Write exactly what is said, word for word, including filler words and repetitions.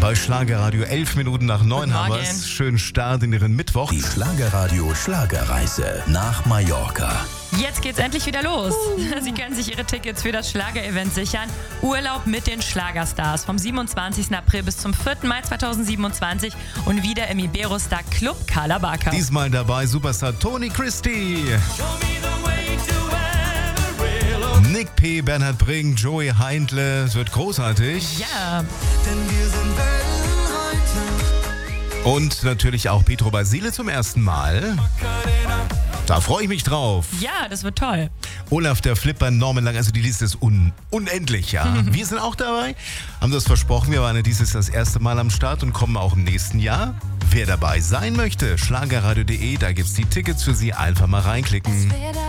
Bei Schlagerradio elf Minuten nach neun haben wir es. Schönen Start in Ihren Mittwoch. Die Schlagerradio Schlagerreise nach Mallorca. Jetzt geht's endlich wieder los. Sie können sich Ihre Tickets für das Schlager-Event sichern. Urlaub mit den Schlagerstars vom siebenundzwanzigsten April bis zum vierten Mai zweitausendsiebenundzwanzig und wieder im Iberostar Club Carla Barker. Diesmal dabei Superstar Tony Christie, Nick P., Bernhard Brink, Joey Heindle. Es wird großartig. Ja. Und natürlich auch Pietro Basile zum ersten Mal. Da freue ich mich drauf. Ja, das wird toll. Olaf der Flipper, Norman Lang, also die Liste ist un- unendlich, ja. Wir sind auch dabei, haben das versprochen. Wir waren ja dieses das erste Mal am Start und kommen auch im nächsten Jahr. Wer dabei sein möchte, schlagerradio punkt de, da gibt's die Tickets für Sie. Einfach mal reinklicken.